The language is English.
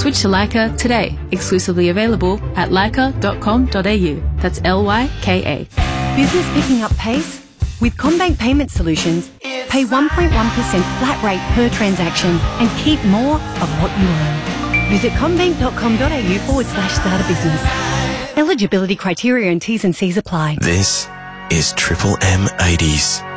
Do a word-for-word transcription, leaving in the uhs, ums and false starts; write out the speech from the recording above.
Switch to Lyca today. Exclusively available at lyca dot com dot a u. That's L Y K A. Business picking up pace? With CommBank Payment Solutions, pay one point one percent flat rate per transaction and keep more of what you earn. Visit commbank dot com dot a u forward slash start a business. Eligibility criteria and T's and C's apply. This is Triple M eighties.